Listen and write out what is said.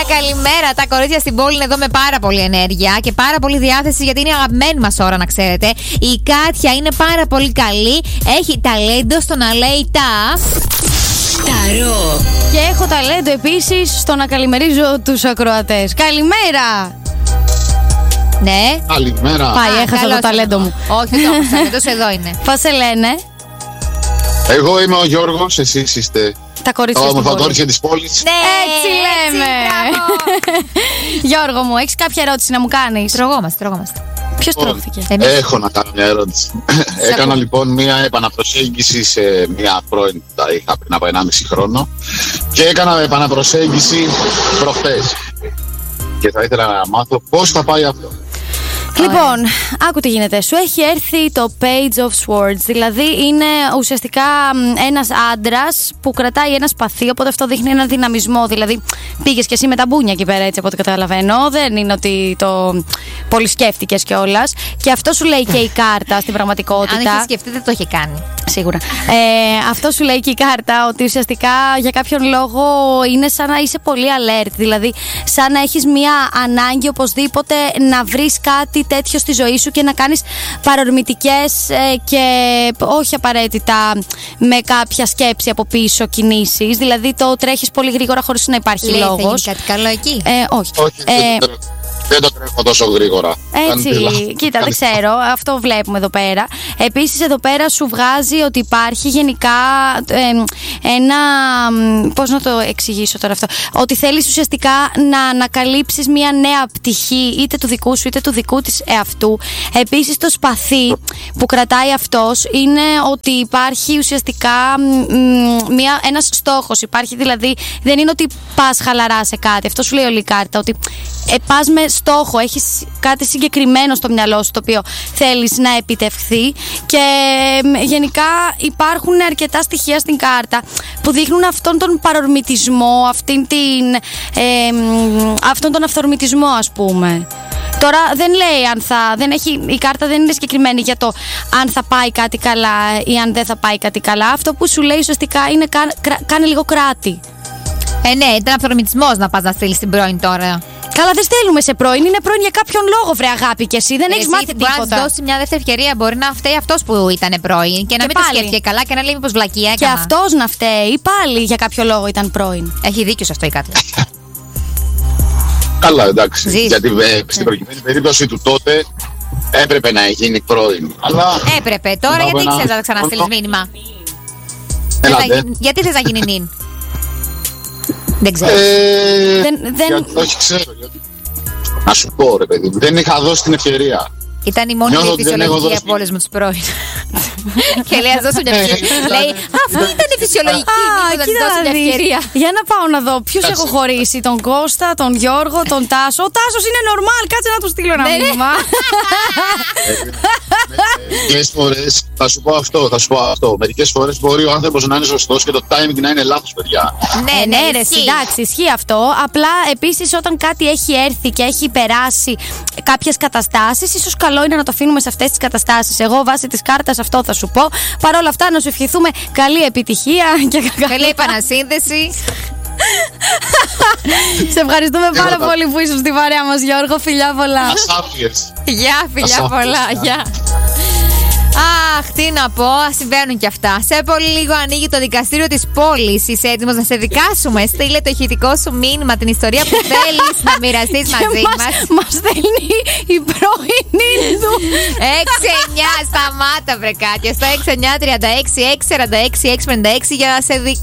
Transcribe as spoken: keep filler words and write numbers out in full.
καλημέρα. Τα κορίτσια στην πόλη είναι εδώ με πάρα πολύ ενέργεια και πάρα πολύ διάθεση, γιατί είναι αγαπημένη μας ώρα, να ξέρετε. Η Κάτια είναι πάρα πολύ καλή. Έχει ταλέντο στο να λέει τα. Ταρό. Και έχω ταλέντο επίσης στο να καλημερίζω τους ακροατές. Καλημέρα! Ναι. Καλημέρα. Πάει, έχασα το ταλέντο μου. Όχι, το έχασα. Εντός εδώ είναι. Πώς σε λένε? Εγώ είμαι ο Γιώργος, εσείς είστε Τα κορίτσια τα στην όμορφα πόλη. κορίτσια της πόλης. Ναι, Έτσι λέμε. Γιώργο μου, έχεις κάποια ερώτηση να μου κάνεις? Τρογόμαστε, τρογόμαστε. Ποιος Λοιπόν, τρώθηκε? Εμείς. Έχω να κάνω μια ερώτηση. Έκανα λοιπόν μια επαναπροσέγγιση σε μια πρώην που τα είχα πριν από ενάμιση χρόνο και έκανα επαναπροσέγγιση προχτές. Και θα ήθελα να μάθω πώς θα πάει αυτό. Λοιπόν, άκου τι γίνεται. Σου έχει έρθει το Page of Swords. Δηλαδή είναι ουσιαστικά ένας άντρας που κρατάει ένα σπαθί. Οπότε αυτό δείχνει έναν δυναμισμό. Δηλαδή πήγες και εσύ με τα μπούνια εκεί πέρα, έτσι από ό,τι καταλαβαίνω. Δεν είναι ότι το πολύ σκέφτηκες κιόλας. Και αυτό σου λέει και η κάρτα στην πραγματικότητα. Αν είχε σκεφτεί, δεν το είχε κάνει. Σίγουρα. Ε, αυτό σου λέει και η κάρτα, ότι ουσιαστικά για κάποιον λόγο είναι σαν να είσαι πολύ alert. Δηλαδή, σαν να έχεις μία ανάγκη οπωσδήποτε να βρεις κάτι τέτοιο στη ζωή σου και να κάνεις παρορμητικές ε, και όχι απαραίτητα με κάποια σκέψη από πίσω κινήσεις. Δηλαδή, το τρέχεις πολύ γρήγορα χωρίς να υπάρχει Λέει, λόγος. θα γίνει κάτι καλό εκεί. Ε, όχι. Όχι, Ε, δεν, το τρέχω, δεν το τρέχω τόσο γρήγορα. Έτσι, Αν κοίτα, δεν ξέρω. Αυτό βλέπουμε εδώ πέρα. Επίσης, εδώ πέρα σου βγάζει ότι υπάρχει γενικά ε, ένα. Πώς να το εξηγήσω τώρα αυτό? Ότι θέλεις ουσιαστικά να ανακαλύψεις μια νέα πτυχή, είτε του δικού σου είτε του δικού της εαυτού. Επίσης, το σπαθί που κρατάει αυτός είναι ότι υπάρχει ουσιαστικά μια, ένας στόχος. Υπάρχει δηλαδή, δεν είναι ότι πας χαλαρά σε κάτι. Αυτό σου λέει όλη η κάρτα. Ότι ε, πας με στόχο, έχεις κάτι συγκεκριμένο στο μυαλό σου το οποίο θέλεις να επιτευχθεί. Και ε, γενικά υπάρχουν αρκετά στοιχεία στην κάρτα που δείχνουν αυτόν τον παρορμητισμό, αυτήν την, ε, αυτόν τον αυθορμητισμό, ας πούμε. Τώρα δεν λέει αν θα, δεν έχει, η κάρτα δεν είναι συγκεκριμένη για το αν θα πάει κάτι καλά ή αν δεν θα πάει κάτι καλά. Αυτό που σου λέει ουσιαστικά είναι κα, κρα, κάνε λίγο κράτη. Ε, ναι, ήταν αυθορμητισμός να πας να στείλεις την πρώην τώρα. Καλά, δεν στέλνουμε σε πρώην. Είναι πρώην για κάποιον λόγο, βρε αγάπη, και εσύ δεν έχεις μάθει Μπορεί να τίποτα. της δώσει μια δεύτερη ευκαιρία. Μπορεί να φταίει αυτός που ήταν πρώην και να Και μην το πάλι. σκέφτηκε καλά και να λέει μήπως βλακεία Και έκανα. αυτός να φταίει πάλι για κάποιο λόγο ήταν πρώην. Έχει δίκιο σε αυτό η Κάτια. Καλά, εντάξει. Ζεις. Γιατί ε, στην προκειμένη περίπτωση του τότε έπρεπε να γίνει πρώην. Αλλά. Έπρεπε. Τώρα Μετά από γιατί ένα ξέρεις να ξαναστείλεις χρόνο. μήνυμα? Έλατε. Θες να γι- Γιατί θες να γίνει νυν? Δεν ξέρω. Ε, Δεν- δεν- γιατί- όχι, ξέρω. Γιατί. Να σου πω, ρε παιδί μου, δεν είχα δώσει την ευκαιρία. Ήταν η μόνη νιώθω μου ότι δεν έχω φυσιολογική δώσει- από όλες μου τις πρώην. Και λέει, ας δώσω μια ευκαιρία. Λέει, αυτή ήταν η φυσιολογική. Μήπως να της δώσω μια δεις. ευκαιρία. Για να πάω να δω ποιους Κάτσε. έχω χωρίσει. Τον Κώστα, τον Γιώργο, τον Τάσο. Ο Τάσος είναι normal, κάτσε να του στείλω ένα Ναι, ναι. μήνυμα. Μερικές φορές, θα σου πω αυτό, θα σου πω αυτό. Μερικές φορές μπορεί ο άνθρωπος να είναι σωστός και το timing να είναι λάθος, παιδιά. Ναι, Ε, ναι, ναι, ρε, ισχύει. εντάξει, ισχύει αυτό. Απλά επίσης όταν κάτι έχει έρθει και έχει περάσει κάποιες καταστάσεις, ίσως καλό είναι να το αφήνουμε σε αυτές τις καταστάσεις. Εγώ βάσει της κάρτας αυτό θα σου πω. Παρ' όλα αυτά, να σου ευχηθούμε καλή επιτυχία και Καλή επανασύνδεση. Σε ευχαριστούμε πάρα Τίποτα. πολύ που ήσουν στη παρέα μας, Γιώργο. Φιλιά πολλά. Ασάφιες. Γεια, φιλιά Ας πολλά. άφησες. Γεια. Αχ, τι να πω, συμβαίνουν κι αυτά. Σε πολύ λίγο ανοίγει το δικαστήριο της πόλης. Είσαι έτοιμος να σε δικάσουμε? Στείλε το ηχητικό σου μήνυμα, την ιστορία που θέλεις να μοιραστείς μαζί Και μας. Μας στέλνει η πρώην του. έξι εννιά, σταμάτα βρε Κάτια. Στο έξι εννιά τρία έξι έξι τέσσερα έξι έξι πέντε έξι για να σε δικάσουμε.